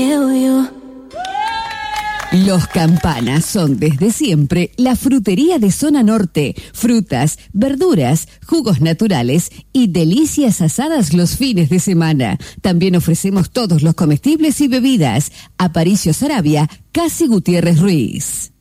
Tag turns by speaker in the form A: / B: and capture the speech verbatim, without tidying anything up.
A: Los Campanas son desde siempre la frutería de zona norte. Frutas, verduras, jugos naturales y delicias asadas los fines de semana. También ofrecemos todos los comestibles y bebidas. Aparicio Sarabia, Casi Gutiérrez Ruiz.